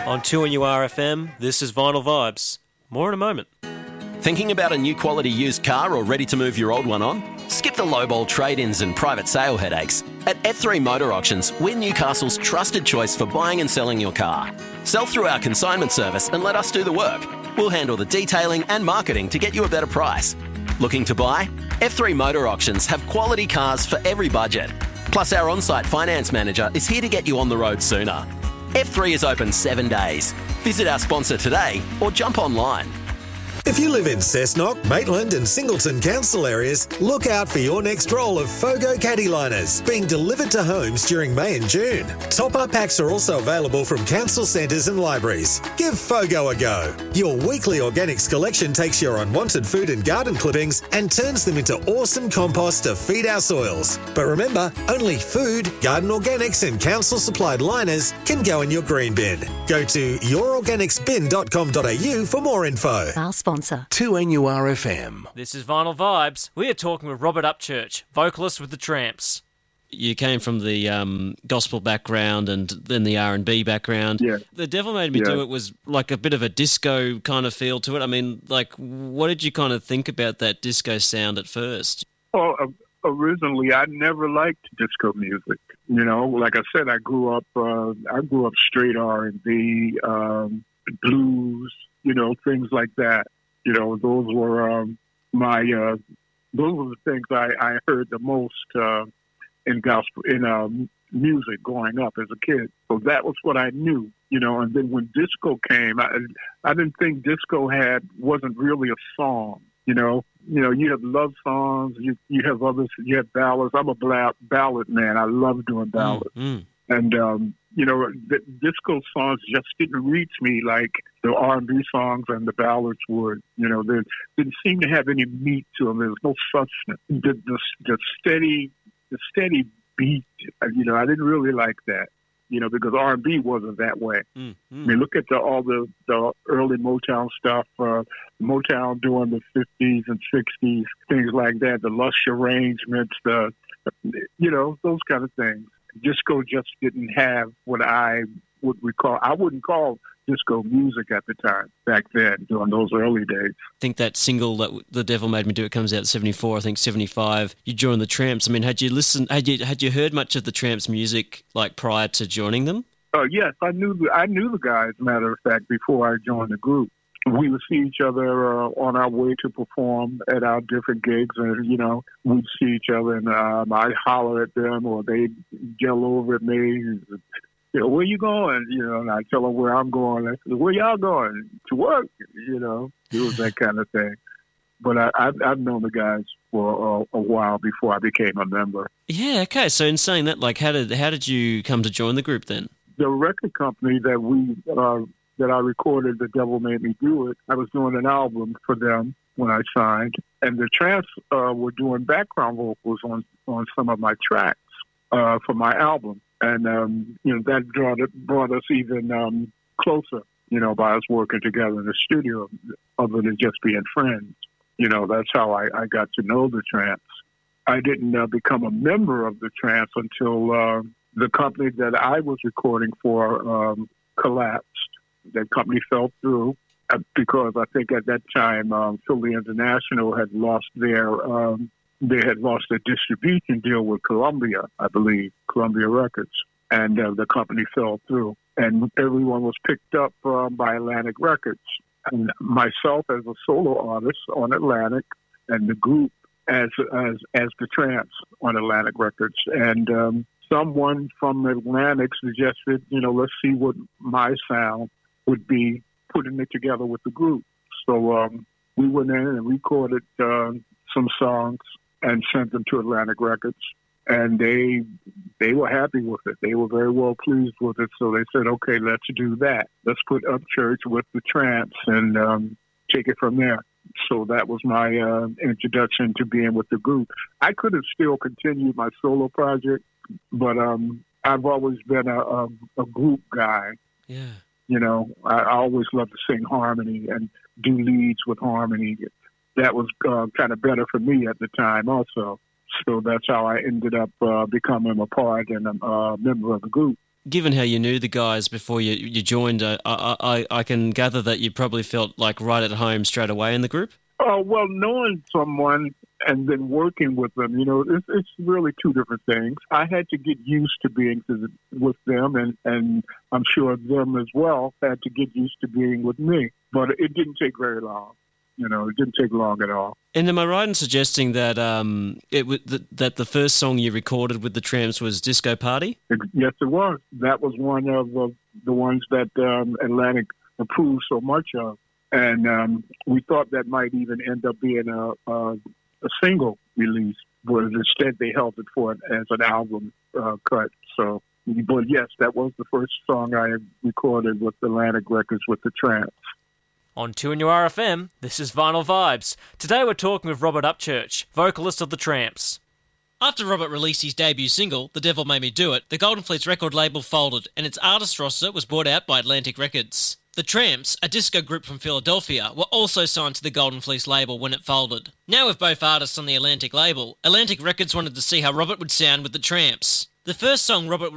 On 2NURFM, this is Vinyl Vibes. More in a moment. Thinking about a new quality used car or ready to move your old one on? Skip the lowball trade-ins and private sale headaches. At F3 Motor Auctions, we're Newcastle's trusted choice for buying and selling your car. Sell through our consignment service and let us do the work. We'll handle the detailing and marketing to get you a better price. Looking to buy? F3 Motor Auctions have quality cars for every budget. Plus, our on-site finance manager is here to get you on the road sooner. F3 is open 7 days. Visit our sponsor today or jump online. If you live in Cessnock, Maitland and Singleton council areas, look out for your next roll of Fogo caddy liners being delivered to homes during May and June. Top-up packs are also available from council centres and libraries. Give Fogo a go. Your weekly organics collection takes your unwanted food and garden clippings and turns them into awesome compost to feed our soils. But remember, only food, garden organics and council-supplied liners can go in your green bin. Go to yourorganicsbin.com.au for more info. Our sponsor. 2NURFM. This is Vinyl Vibes. We are talking with Robert Upchurch, vocalist with The Tramps. You came from the gospel background and then the R&B background. Yeah. The Devil Made Me Do It was like a bit of a disco kind of feel to it. I mean, like, what did you kind of think about that disco sound at first? Well, originally, I never liked disco music. You know, like I said, I grew up straight R&B, blues, you know, things like that. You know, those were those were the things I heard the most in gospel music growing up as a kid. So that was what I knew, you know. And then when disco came, I didn't think disco wasn't really a song. You know, you have love songs, you have others, you have ballads. I'm a ballad man. I love doing ballads. And, you know, the disco songs just didn't reach me like the R&B songs and the ballads would. You know, they didn't seem to have any meat to them. There was no substance. The steady beat, you know, I didn't really like that, you know, because R&B wasn't that way. I mean, look at all the early Motown stuff, Motown during the 50s and 60s, things like that, the lush arrangements, you know, those kind of things. Disco just didn't have what I would recall. I wouldn't call disco music at the time, back then, during those early days. I think that single that The Devil Made Me Do It comes out in 74, I think 75. You joined the Tramps. I mean, had you heard much of the Tramps' music like prior to joining them? Yes, I knew the guys, matter of fact, before I joined the group. We would see each other on our way to perform at our different gigs, and, you know, we'd see each other, and I'd holler at them, or they'd yell over at me, you know, where you going? You know, and I tell them where I'm going. I say, where y'all going? To work? You know, it was that kind of thing. But I've known the guys for a while before I became a member. Yeah, okay. So in saying that, like, how did you come to join the group then? The record company that I recorded, The Devil Made Me Do It, I was doing an album for them when I signed, and the Tramps were doing background vocals on some of my tracks for my album. And, you know, that brought us even closer, you know, by us working together in the studio, other than just being friends. You know, that's how I got to know the Tramps. I didn't become a member of the Tramps until the company that I was recording for collapsed. That company fell through because I think at that time Philly International had lost their distribution deal with Columbia, I believe, Columbia Records, and the company fell through, and everyone was picked up by Atlantic Records, and myself as a solo artist on Atlantic, and the group as the Tramps on Atlantic Records, and someone from Atlantic suggested, you know, let's see what my sound would be putting it together with the group. So we went in and recorded some songs and sent them to Atlantic Records, and they were happy with it. They were very well pleased with it, so they said, okay, let's do that. Let's put Upchurch with the Tramps and take it from there. So that was my introduction to being with the group. I could have still continued my solo project, but I've always been a group guy. Yeah. You know, I always loved to sing harmony and do leads with harmony. That was kind of better for me at the time also. So that's how I ended up becoming a part and a member of the group. given how you knew the guys before you joined, I can gather that you probably felt like right at home straight away in the group? Well, knowing someone and then working with them, it's really two different things. I had to get used to being with them, and I'm sure them as well had to get used to being with me. But it didn't take very long. It didn't take long at all. And am I right in suggesting that that the first song you recorded with the Tramps was Disco Party? Yes, it was. That was one of the ones that Atlantic approved so much of. And we thought that might even end up being a single release, but instead they held it as an album cut. So, but yes, that was the first song I recorded with Atlantic Records with the Tramps. On 2NURFM, this is Vinyl Vibes. Today we're talking with Robert Upchurch, vocalist of the Tramps. After Robert released his debut single, The Devil Made Me Do It, the Golden Fleet's record label folded and its artist roster was bought out by Atlantic Records. The Tramps, a disco group from Philadelphia, were also signed to the Golden Fleece label when it folded. Now with both artists on the Atlantic label, Atlantic Records wanted to see how Robert would sound with the Tramps. The first song Robert